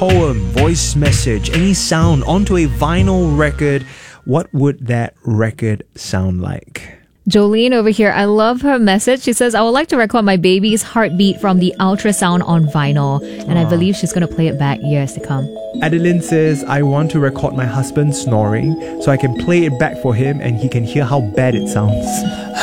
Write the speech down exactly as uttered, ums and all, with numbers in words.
poem, voice message, any sound onto a vinyl record, what would that record sound like? Jolene over here, I love her message. She says, I would like to record my baby's heartbeat from the ultrasound on vinyl. And I believe she's going to play it back years to come. Adeline says, I want to record my husband snoring so I can play it back for him and he can hear how bad it sounds.